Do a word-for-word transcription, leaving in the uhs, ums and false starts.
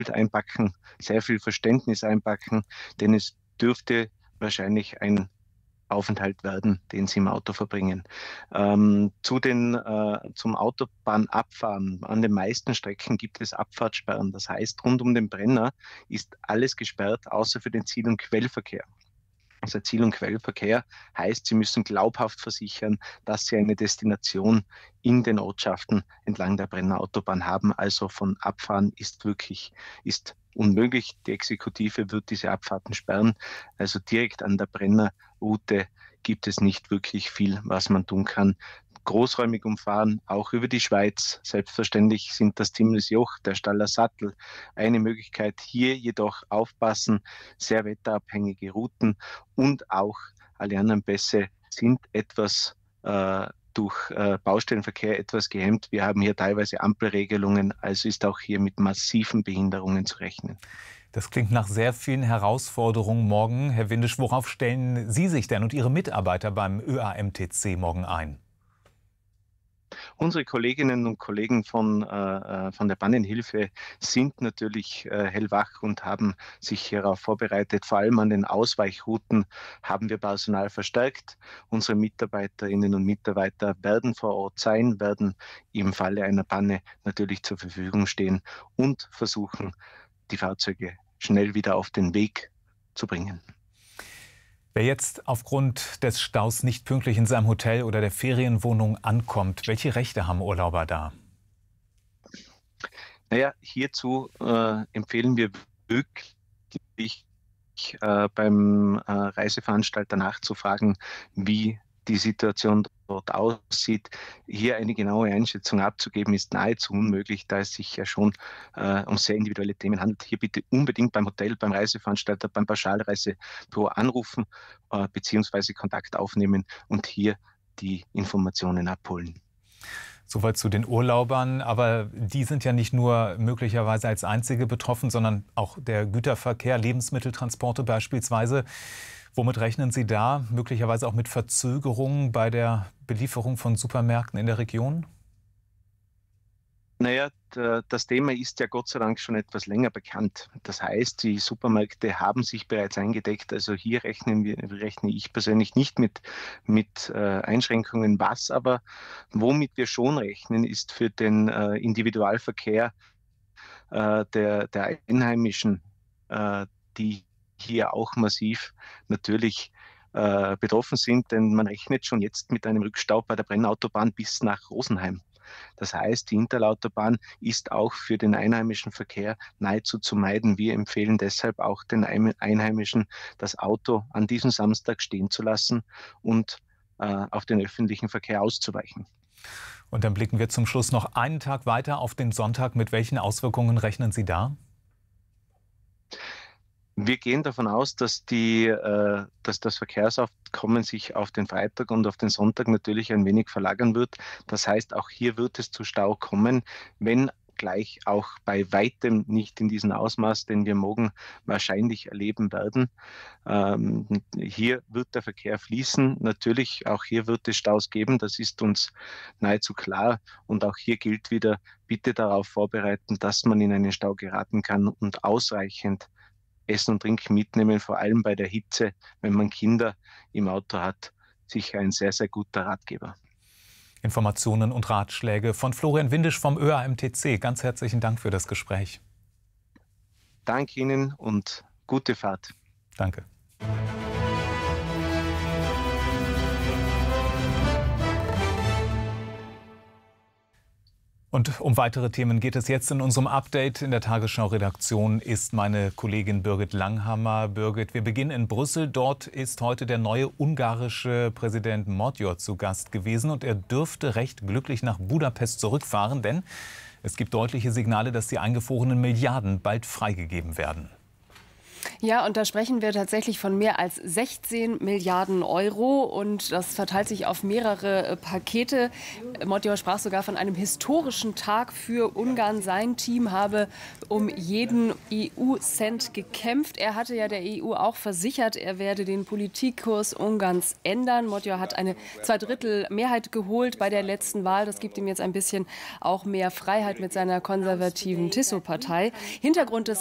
einpacken, sehr viel Verständnis einpacken, denn es dürfte wahrscheinlich ein Aufenthalt werden, den sie im Auto verbringen. Ähm, zu den, äh, zum Autobahnabfahren. An den meisten Strecken gibt es Abfahrtssperren. Das heißt, rund um den Brenner ist alles gesperrt, außer für den Ziel- und Quellverkehr. Also Ziel- und Quellverkehr heißt, Sie müssen glaubhaft versichern, dass Sie eine Destination in den Ortschaften entlang der Brenner Autobahn haben. Also von Abfahren ist wirklich, ist unmöglich. Die Exekutive wird diese Abfahrten sperren. Also direkt an der Brenner Route gibt es nicht wirklich viel, was man tun kann. Großräumig umfahren, auch über die Schweiz. Selbstverständlich sind das Timmelsjoch, der Staller Sattel eine Möglichkeit. Hier jedoch aufpassen, sehr wetterabhängige Routen und auch alle anderen Pässe sind etwas äh, durch äh, Baustellenverkehr etwas gehemmt. Wir haben hier teilweise Ampelregelungen, also ist auch hier mit massiven Behinderungen zu rechnen. Das klingt nach sehr vielen Herausforderungen morgen. Herr Windisch, worauf stellen Sie sich denn und Ihre Mitarbeiter beim Ö A M T C morgen ein? Unsere Kolleginnen und Kollegen von, äh, von der Bannenhilfe sind natürlich äh, hellwach und haben sich hierauf vorbereitet. Vor allem an den Ausweichrouten haben wir Personal verstärkt. Unsere Mitarbeiterinnen und Mitarbeiter werden vor Ort sein, werden im Falle einer Panne natürlich zur Verfügung stehen und versuchen, die Fahrzeuge schnell wieder auf den Weg zu bringen. Wer jetzt aufgrund des Staus nicht pünktlich in seinem Hotel oder der Ferienwohnung ankommt, welche Rechte haben Urlauber da? Naja, hierzu äh, empfehlen wir wirklich äh, beim äh, Reiseveranstalter nachzufragen, wie die Situation dort aussieht. Hier eine genaue Einschätzung abzugeben, ist nahezu unmöglich, da es sich ja schon äh, um sehr individuelle Themen handelt. Hier bitte unbedingt beim Hotel, beim Reiseveranstalter, beim Pauschalreisebüro anrufen äh, bzw. Kontakt aufnehmen und hier die Informationen abholen. Soweit zu den Urlaubern, aber die sind ja nicht nur möglicherweise als einzige betroffen, sondern auch der Güterverkehr, Lebensmitteltransporte beispielsweise. Womit rechnen Sie da? Möglicherweise auch mit Verzögerungen bei der Belieferung von Supermärkten in der Region? Naja, das Thema ist ja Gott sei Dank schon etwas länger bekannt. Das heißt, die Supermärkte haben sich bereits eingedeckt. Also hier rechnen wir, rechne ich persönlich nicht mit, mit äh, Einschränkungen. Was aber, womit wir schon rechnen, ist für den äh, Individualverkehr äh, der, der Einheimischen, äh, die hier auch massiv natürlich äh, betroffen sind. Denn man rechnet schon jetzt mit einem Rückstau bei der Brennautobahn bis nach Rosenheim. Das heißt, die Interlautobahn ist auch für den einheimischen Verkehr nahezu zu meiden. Wir empfehlen deshalb auch den Einheimischen, das Auto an diesem Samstag stehen zu lassen und äh, auf den öffentlichen Verkehr auszuweichen. Und dann blicken wir zum Schluss noch einen Tag weiter auf den Sonntag. Mit welchen Auswirkungen rechnen Sie da? Wir gehen davon aus, dass, die, äh, dass das Verkehrsaufkommen sich auf den Freitag und auf den Sonntag natürlich ein wenig verlagern wird. Das heißt, auch hier wird es zu Stau kommen, wenn gleich auch bei weitem nicht in diesem Ausmaß, den wir morgen wahrscheinlich erleben werden. Ähm, hier wird der Verkehr fließen. Natürlich, auch hier wird es Staus geben, das ist uns nahezu klar. Und auch hier gilt wieder, bitte darauf vorbereiten, dass man in einen Stau geraten kann und ausreichend Essen und Trinken mitnehmen, vor allem bei der Hitze, wenn man Kinder im Auto hat, sicher ein sehr, sehr guter Ratgeber. Informationen und Ratschläge von Florian Windisch vom Ö A M T C. Ganz herzlichen Dank für das Gespräch. Danke Ihnen und gute Fahrt. Danke. Und um weitere Themen geht es jetzt in unserem Update. In der Tagesschau-Redaktion ist meine Kollegin Birgit Langhammer. Birgit, wir beginnen in Brüssel. Dort ist heute der neue ungarische Präsident Magyar zu Gast gewesen. Und er dürfte recht glücklich nach Budapest zurückfahren, denn es gibt deutliche Signale, dass die eingefrorenen Milliarden bald freigegeben werden. Ja, und da sprechen wir tatsächlich von mehr als sechzehn Milliarden Euro und das verteilt sich auf mehrere äh, Pakete. Motjor sprach sogar von einem historischen Tag für Ungarn. Sein Team habe um jeden E U-Cent gekämpft. Er hatte ja der E U auch versichert, er werde den Politikkurs Ungarns ändern. Motjor hat eine Zweidrittel-Mehrheit geholt bei der letzten Wahl. Das gibt ihm jetzt ein bisschen auch mehr Freiheit mit seiner konservativen Tiso-Partei. Hintergrund des